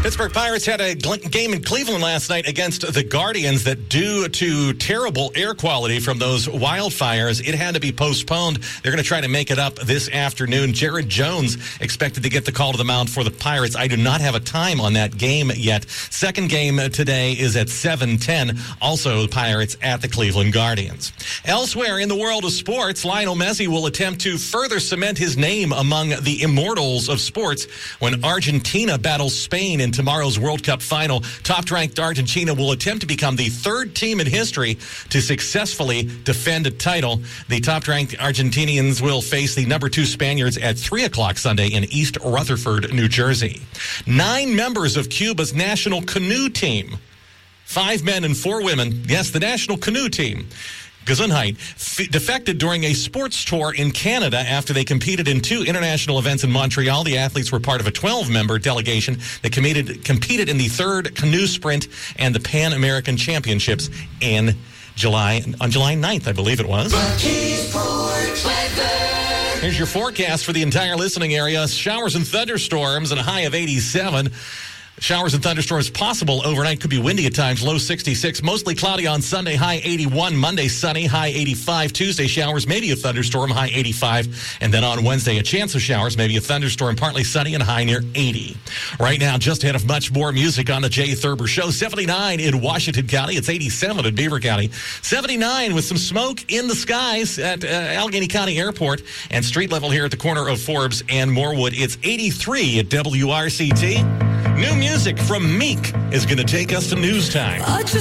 Pittsburgh Pirates had a game in Cleveland last night against the Guardians that, due to terrible air quality from those wildfires, it had to be postponed. They're going to try to make it up this afternoon. Jared Jones expected to get the call to the mound for the Pirates. I do not have a time on that game yet. Second game today is at 7:10. Also, the Pirates at the Cleveland Guardians. Elsewhere in the world of sports, Lionel Messi will attempt to further cement his name among the immortals of sports when Argentina battles Spain in tomorrow's World Cup final. Top-ranked Argentina will attempt to become the third team in history to successfully defend a title. The top-ranked Argentinians will face the number 2 Spaniards at 3 o'clock Sunday in East Rutherford, New Jersey. 9 members of Cuba's national canoe team, 5 men and 4 women, yes, the national canoe team, Gesundheit, defected during a sports tour in Canada after they competed in 2 international events in Montreal. The athletes were part of a 12-member delegation that competed in the 3rd canoe sprint and the Pan American Championships on July 9th, I believe it was. Here's your forecast for the entire listening area. Showers and thunderstorms and a high of 87. Showers and thunderstorms possible overnight. Could be windy at times. Low 66. Mostly cloudy on Sunday. High 81. Monday sunny. High 85. Tuesday showers. Maybe a thunderstorm. High 85. And then on Wednesday a chance of showers. Maybe a thunderstorm. Partly sunny and high near 80. Right now, just ahead of much more music on the Jay Thurber Show. 79 in Washington County. It's 87 in Beaver County. 79 with some smoke in the skies at Allegheny County Airport. And street level here at the corner of Forbes and Morewood. It's 83 at WRCT. New music from Meek is going to take us to news time.